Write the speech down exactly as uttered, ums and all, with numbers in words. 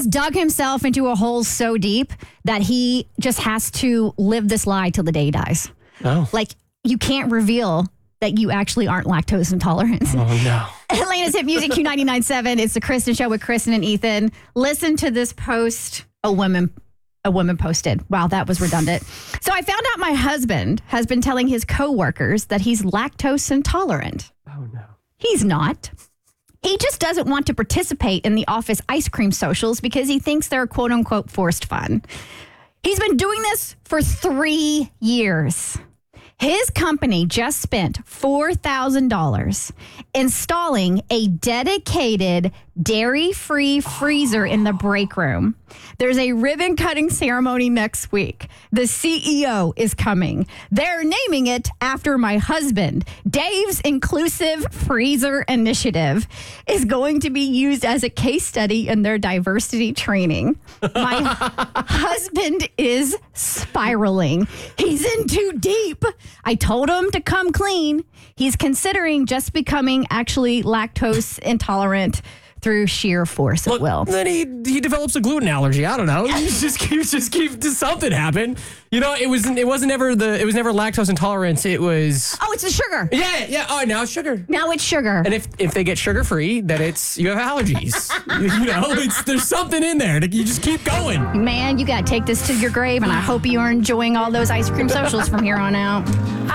has dug himself into a hole so deep that he just has to live this lie till the day he dies. Oh. Like, you can't reveal that you actually aren't lactose intolerant. Oh, no. Atlanta's Hit Music Q ninety-nine point seven. It's the Kristen Show with Kristen and Ethan. Listen to this post a woman a woman posted. Wow, that was redundant. So I found out my husband has been telling his coworkers that he's lactose intolerant. Oh, no. He's not. He just doesn't want to participate in the office ice cream socials because he thinks they're quote unquote forced fun. He's been doing this for three years. His company just spent four thousand dollars installing a dedicated dairy-free freezer in the break room. There's a ribbon cutting ceremony next week. The C E O is coming. They're naming it after my husband. Dave's Inclusive Freezer Initiative is going to be used as a case study in their diversity training. My husband is spiraling. He's in too deep. I told him to come clean. He's considering just becoming actually lactose intolerant through sheer force of will. Then he he develops a gluten allergy. I don't know. He just keeps just keep something happen. You know, it was it wasn't ever the it was never lactose intolerance. It was Oh, it's the sugar. yeah yeah. Oh, now it's sugar. Now it's sugar. And if if they get sugar free, then it's you have allergies. You know, it's there's something in there. You just keep going. Man, you got to take this to your grave, and I hope you are enjoying all those ice cream socials from here on out.